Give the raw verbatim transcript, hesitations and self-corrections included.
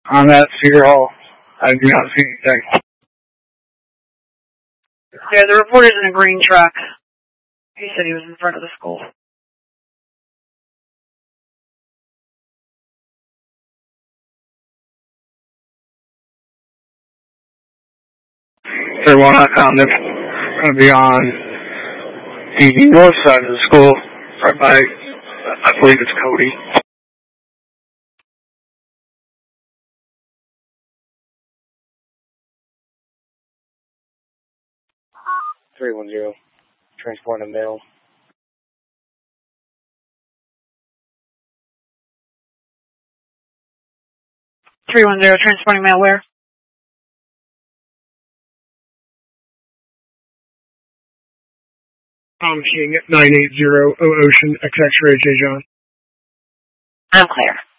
I'm at Cedar Hall. I do not see anything. Yeah, the reporter's in a green truck. He said he was in front of the school. The one I found is going to be on the north side of the school, right by, I believe it's Cody. three one zero, transporting a mail. three one zero, transporting mail where? Tom King at nine eight zero O Ocean, X X-ray, J. John. I'm clear.